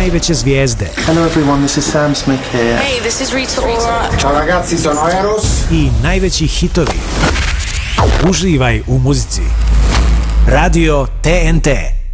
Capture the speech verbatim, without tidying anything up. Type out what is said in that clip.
najveće zvijezde. Hello everyone, this is Sam Smith here. Hey, this is Rita Ora. Ciao ragazzi, sono Eros. I najveći hitovi. Uživaj u muzici. Radio T N T.